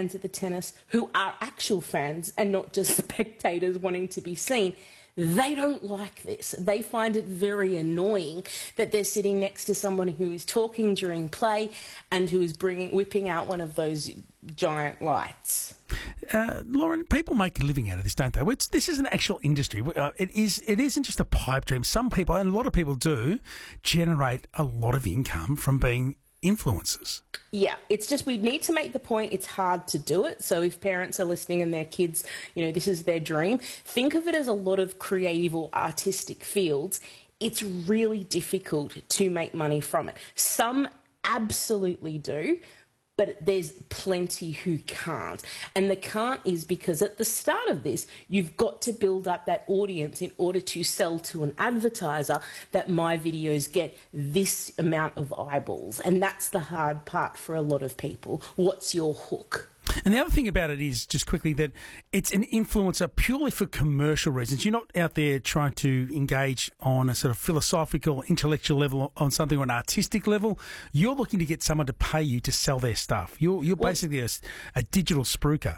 fans of the tennis who are actual fans and not just spectators wanting to be seen, they don't like this. They find it very annoying that they're sitting next to someone who is talking during play and who is whipping out one of those giant lights. Lauren, people make a living out of this, don't they? This is an actual industry. It isn't just a pipe dream. Some people, and a lot of people do, generate a lot of income from being influencers. Yeah, it's just we need to make the point it's hard to do it. So if parents are listening and their kids, this is their dream, think of it as a lot of creative or artistic fields. It's really difficult to make money from it. Some absolutely do, but there's plenty who can't. And the can't is because at the start of this, you've got to build up that audience in order to sell to an advertiser that my videos get this amount of eyeballs. And that's the hard part for a lot of people. What's your hook? And the other thing about it is, just quickly, that it's an influencer purely for commercial reasons. You're not out there trying to engage on a sort of philosophical, intellectual level, on something on an artistic level. You're looking to get someone to pay you to sell their stuff. You're basically a digital spruiker.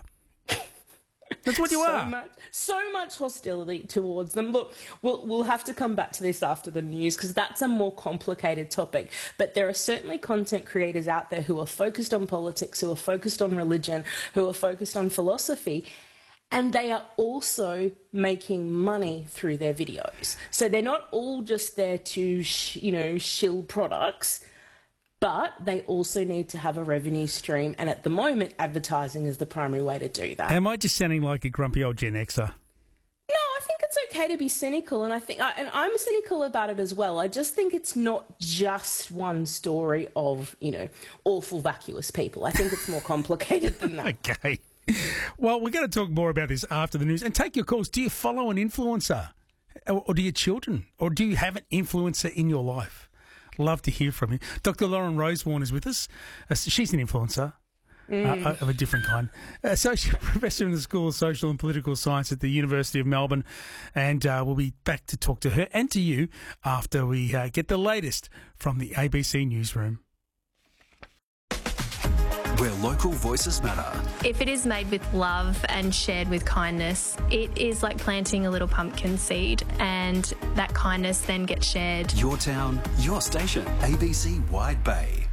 That's what you are. So much hostility towards them. Look, we'll have to come back to this after the news because that's a more complicated topic. But there are certainly content creators out there who are focused on politics, who are focused on religion, who are focused on philosophy, and they are also making money through their videos. So they're not all just there to, shill products, but they also need to have a revenue stream. And at the moment, advertising is the primary way to do that. Am I just sounding like a grumpy old Gen Xer? No, I think it's okay to be cynical, and I'm cynical about it as well. I just think it's not just one story of, awful vacuous people. I think it's more complicated than that. Okay. Well, we're going to talk more about this after the news. And take your calls. Do you follow an influencer? Or do your children? Or do you have an influencer in your life? Love to hear from you. Dr. Lauren Rosewarne is with us. She's an influencer of a different kind. Associate Professor in the School of Social and Political Science at the University of Melbourne. And we'll be back to talk to her and to you after we get the latest from the ABC Newsroom. Where local voices matter. If it is made with love and shared with kindness, it is like planting a little pumpkin seed, and that kindness then gets shared. Your town, your station, ABC Wide Bay.